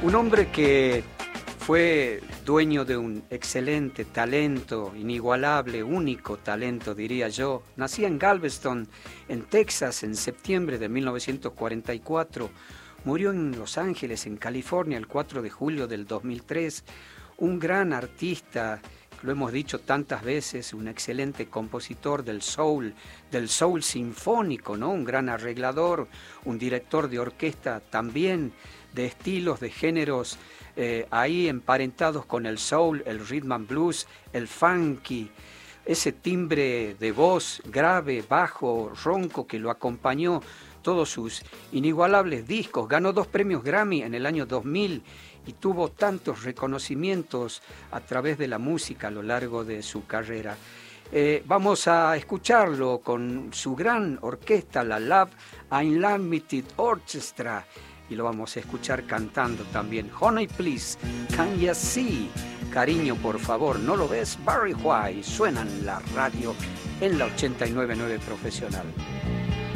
Un hombre que fue dueño de un excelente talento, inigualable, único talento, diría yo. Nacía en Galveston, en Texas, en septiembre de 1944. Murió en Los Ángeles, en California, el 4 de julio del 2003. Un gran artista, lo hemos dicho tantas veces, un excelente compositor del soul sinfónico, ¿no? Un gran arreglador, un director de orquesta también, de estilos, de géneros ahí emparentados con el soul, el rhythm and blues, el funky, ese timbre de voz grave, bajo, ronco que lo acompañó todos sus inigualables discos. Ganó 2 premios Grammy en el año 2000 y tuvo tantos reconocimientos a través de la música a lo largo de su carrera. Vamos a escucharlo con su gran orquesta, la Love Unlimited Orchestra, y lo vamos a escuchar cantando también. Honey, please, can you see? Cariño, por favor, ¿no lo ves? Barry White suena en la radio en la 89.9 Profesional.